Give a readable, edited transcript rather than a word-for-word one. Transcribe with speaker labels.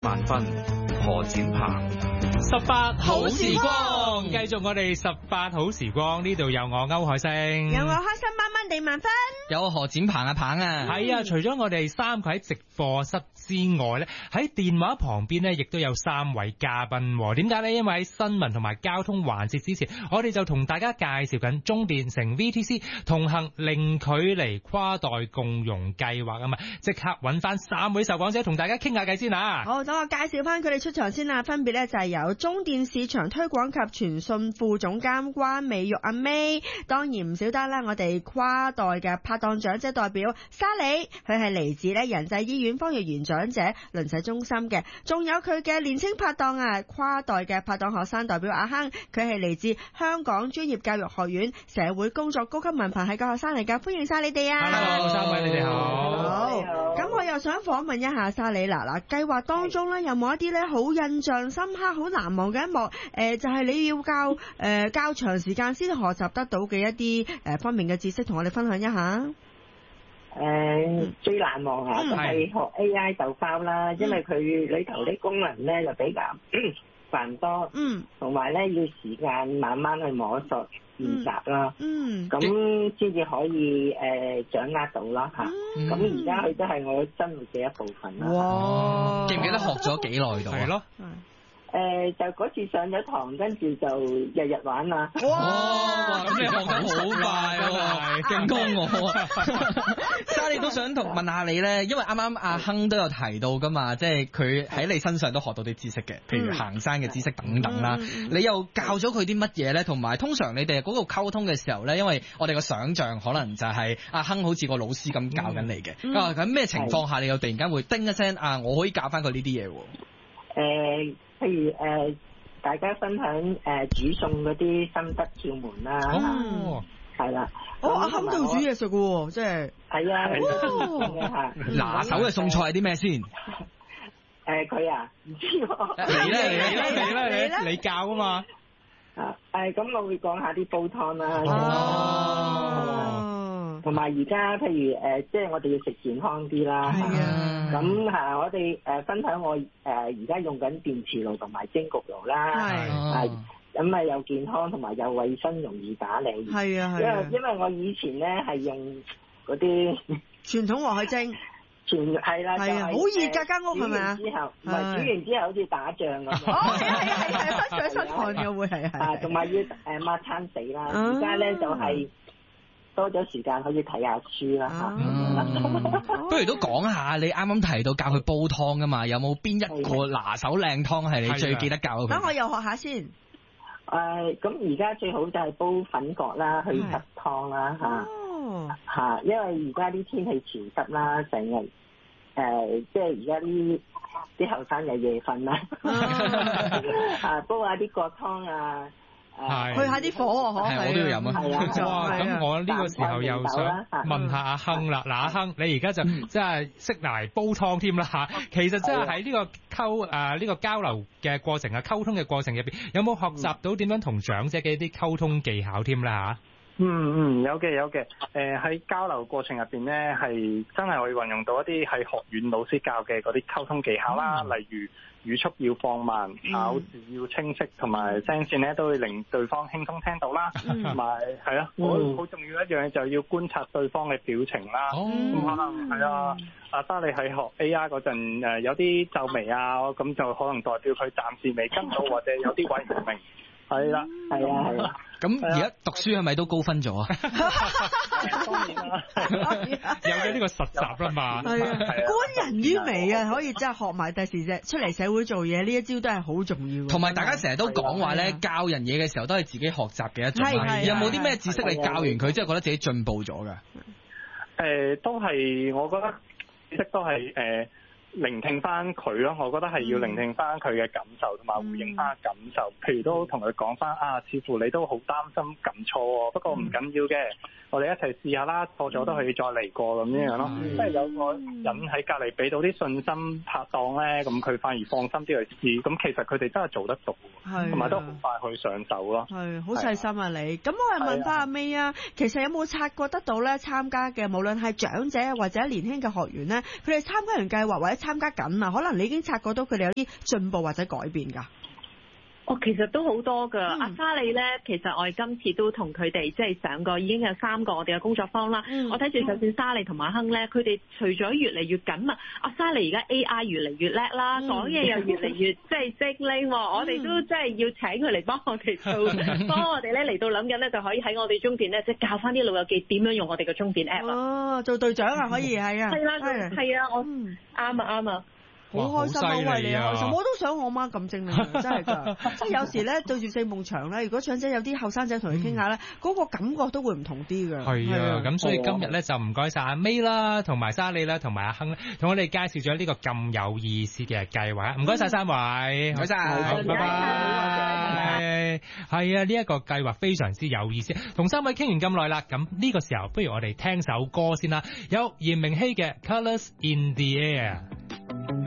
Speaker 1: 萬分。何展鵬
Speaker 2: 18好時光，繼續我哋18好時光，呢度有我歐海星，
Speaker 3: 有我開心掹掹地萬分，
Speaker 4: 有我何展鵬啊鵬啊，
Speaker 2: 係啊！除咗我哋三個喺直播室之外咧，喺電話旁邊咧亦都有3位嘉賓。點解咧？因為喺新聞同埋交通環節之前，我哋就同大家介紹緊中電乘 VTC 同行零距離跨代共融計劃啊嘛，即刻揾翻3位受訪者同大家傾下偈先啊！
Speaker 3: 好，等我介紹翻佢哋出場先啦。分別咧就係有中電市場推廣及傳訊副總監關美玉阿 May， 當然唔少得啦，我哋跨代嘅拍檔長者代表沙莉，佢係嚟自咧仁濟醫院方玉賢長者鄰舍中心嘅，仲有佢嘅年青拍檔啊，跨代嘅拍檔學生代表阿亨，佢係嚟自香港專業教育學院社會工作高級文憑系嘅學生嚟噶，歡迎晒你哋啊
Speaker 2: ！Hello， 3位你哋好。
Speaker 3: 好，咁我又想訪問一下沙莉嗱，計劃當中咧有冇一啲咧好印象深刻、好難忘嘅一幕？就係你要較長時間先學習得到嘅一啲方面嘅知識，同我哋分享一下。
Speaker 5: 最難忘啊，都係學 AI 豆包啦，因為佢裏頭啲功能咧就比較繁多，同埋咧要時間慢慢去摸索練習啦，咁先至可以掌握到啦嚇。咁而家佢都係我生活嘅一部分啦。
Speaker 4: 哇！記唔記得學咗幾耐到？
Speaker 2: 係咯。
Speaker 5: 就嗰次上咗堂，跟住就日日玩啦。
Speaker 4: 哇！咁你學得好快喎，勁過我啊！沙莉都想問下你咧，因為啱啱阿亨都有提到噶嘛，即係佢喺你身上都學到啲知識嘅，譬如行山嘅知識等等啦。你又教咗佢啲乜嘢咧？同埋通常你哋嗰個溝通嘅時候咧，因為我哋個想像可能就係阿亨好似個老師咁教緊你嘅。咁咩情況下你又突然間會叮一聲啊？我可以教翻佢呢啲嘢喎。
Speaker 5: 譬如大家分享煮餸嗰啲心得竅門啦，係啦。
Speaker 3: 阿亨都煮嘢食嘅喎，即係。係
Speaker 5: 啊，
Speaker 4: 拿手嘅餸菜係啲咩先？
Speaker 5: 佢啊，唔知喎。
Speaker 2: 你啦，你教啊嘛。
Speaker 5: 咁我會講下啲煲湯啦。同埋而家譬如即係我哋要食健康啲啦。咁我哋分享我而家用緊電磁爐同埋蒸焗爐啦。咁啊又健康同埋又衛生，容易打理。因為我以前咧係用嗰啲
Speaker 3: 傳統鑊去蒸。
Speaker 5: 係啦，好
Speaker 3: 熱㗎間屋係咪啊？
Speaker 5: 煮完之後好似打仗咁。
Speaker 3: 係，忽水失汗嘅會係。
Speaker 5: 同埋要抹餐死啦。而家咧就係多咗時間可以睇下書啦嚇。
Speaker 4: 不如都講下你啱啱提到教佢煲湯㗎嘛？有冇邊一個拿手靚湯係你最記得教佢？
Speaker 3: 等我又學下先。
Speaker 5: 咁而家最好就係煲粉葛啦，去濕湯啦嚇，因為而家啲天氣潮濕啦，成日即係而家啲後生又夜瞓啦，煲下啲葛湯啊。
Speaker 3: 去下啲火
Speaker 4: 我都要飲
Speaker 2: 啊！咁我呢個時候又想問下阿亨啦。嗱，阿亨，你而家就真係識嚟煲湯添啦嚇。其實真係喺呢個呢個交流嘅過程啊，溝通嘅過程入邊，有冇學習到點樣同長者嘅一啲溝通技巧添啦嚇？
Speaker 6: 有嘅。喺交流過程入邊咧，係真係可以運用到一啲係學院老師教嘅嗰啲溝通技巧啦，例如語速要放慢，咬字要清晰，同埋聲線咧都會令對方輕鬆聽到啦。同埋係啦，好重要一樣嘢就要觀察對方嘅表情啦。咁可能係啊，阿沙莉喺學 AI 嗰陣有啲皺眉啊，咁就可能代表佢暫時未跟到，或者有啲位唔明。係啦。
Speaker 4: 咁而家讀書係咪都高分咗啊？
Speaker 6: 當然啦，
Speaker 2: 有咗呢個實習啦嘛。
Speaker 3: 觀人於微啊，可以真係學埋第時啫，出嚟社會做嘢呢一招都係好重要。
Speaker 4: 同埋大家成日都講話咧，教人嘢嘅時候都係自己學習嘅一種。有冇啲咩知識你教完佢之後覺得自己進步咗㗎？
Speaker 6: 都係，我覺得知識都係聆聽翻佢咯，我覺得係要聆聽翻佢嘅感受，同埋回應翻感受。譬如都同佢講翻似乎你都好擔心撳錯喎，不過唔緊要嘅，我哋一齊試下啦，錯咗都可以再嚟過咁樣咯。即係有個人喺隔離俾到啲信心拍檔咧，咁佢反而放心啲去試。咁其實佢哋真係做得到，同埋都好快去上手咯。
Speaker 3: 係好細心啊你。咁我係問翻阿 May 啊，其實有冇察覺得到咧參加嘅無論係長者或者年輕嘅學員咧，佢哋參加完計劃或者參加緊啊，可能你已經察覺到佢哋有啲進步或者改變㗎。
Speaker 7: 其實都好多㗎。阿莎莉咧，其實我哋今次都同佢哋即係上過，已經有3個我哋嘅工作坊啦。我睇住就算莎莉同埋阿亨咧，佢哋除咗越嚟越緊密，阿莎莉而家 AI 越嚟越叻啦，講嘢又越嚟越即係精靈。我哋都即係要請佢嚟幫我哋做，幫我哋咧嚟到諗緊咧，就可以喺我哋中電咧，即係教翻啲老友記點樣用我哋嘅中電 app 啦。
Speaker 3: 做隊長啊，可以係啊。
Speaker 7: 係啦，係啊，我啱啊。
Speaker 3: 好開心啊！為你開心，我都想我媽咁精靈，真係㗎。即係有時咧對住四夢牆咧，如果長者有啲後生仔同佢傾下咧，嗰個感覺都會唔同啲㗎。
Speaker 2: 係啊，咁所以今日咧就唔該曬阿 May 啦，同埋莎莉啦，同埋阿亨，同我哋介紹咗呢個咁有意思嘅計劃。唔該曬三位，唔該曬，拜拜。係啊，呢一個計劃非常之有意思。同三位傾完咁耐啦，咁呢個時候不如我哋聽首歌先啦，有炎明熹嘅《Colours in the Air》。